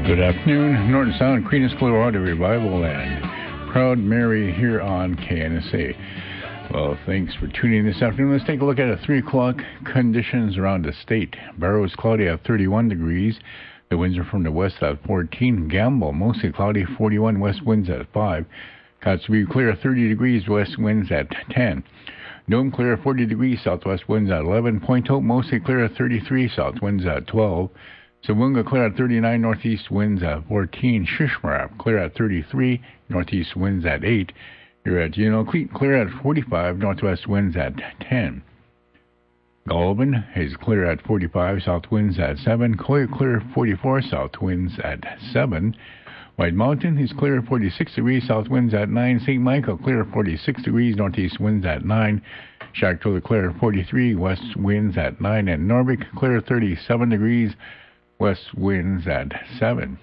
Good afternoon, Norton Sound, Creedence Clearwater Revival, and Proud Mary here on KNSA. Well, thanks for tuning in this afternoon. Let's take a look at the 3 o'clock conditions around the state. Barrow is cloudy at 31 degrees. The winds are from the west at 14. Gamble, mostly cloudy, 41, west winds at 5. Kotzebue, clear, 30 degrees, west winds at 10. Nome, clear, 40 degrees, southwest winds at 11. Point Hope, mostly clear at 33, south winds at 12. Sawunga, clear at 39, northeast winds at 14. Shishmarab, clear at 33, northeast winds at 8. You're at Unalakleet, clear at 45, northwest winds at 10. Goulburn is clear at 45, south winds at 7. Coy, clear 44, south winds at 7. White Mountain is clear 46 degrees, south winds at 9. St. Michael, clear 46 degrees, northeast winds at 9. Shacktola, clear 43, west winds at 9. And Norbik, clear 37 degrees, west winds at 7.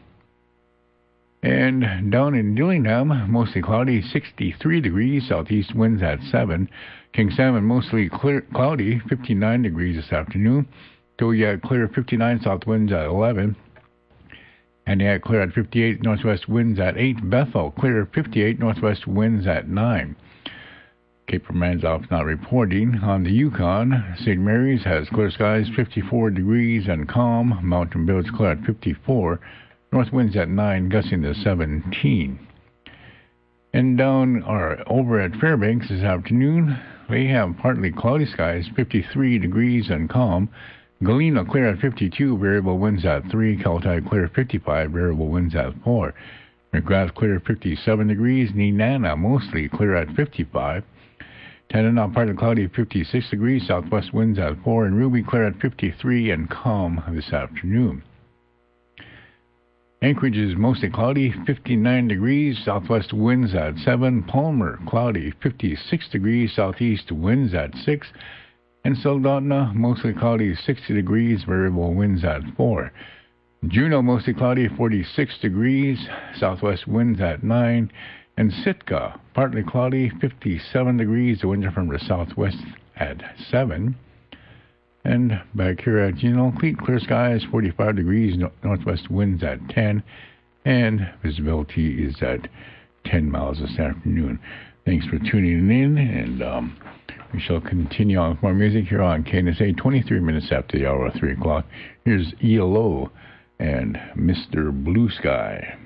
And down in Dillingham, mostly cloudy, 63 degrees, southeast winds at 7. King Salmon, mostly cloudy, 59 degrees this afternoon. Toya, clear 59, south winds at 11. Antioch, clear at 58, northwest winds at 8. Bethel, clear 58, northwest winds at 9. Cape Romanzoff not reporting. On the Yukon, St. Mary's has clear skies, 54 degrees and calm. Mountain Village clear at 54. North winds at 9, gusting to 17. And over at Fairbanks this afternoon, they have partly cloudy skies, 53 degrees and calm. Galena clear at 52, variable winds at 3. Kaltai clear 55, variable winds at 4. McGrath clear 57 degrees. Nenana mostly clear at 55. Tanana partly cloudy, 56 degrees, southwest winds at 4. And Ruby clear at 53 and calm this afternoon. Anchorage is mostly cloudy, 59 degrees, southwest winds at 7. Palmer, cloudy, 56 degrees, southeast winds at 6. And Soldotna, mostly cloudy, 60 degrees, variable winds at 4. Juneau, mostly cloudy, 46 degrees, southwest winds at 9. And Sitka, partly cloudy, 57 degrees, the winds are from the southwest at 7. And back here at Unalakleet, clear skies, 45 degrees, northwest winds at 10. And visibility is at 10 miles this afternoon. Thanks for tuning in, and we shall continue on with more music here on KNSA, 23 minutes after the hour of 3 o'clock. Here's ELO and Mr. Blue Sky.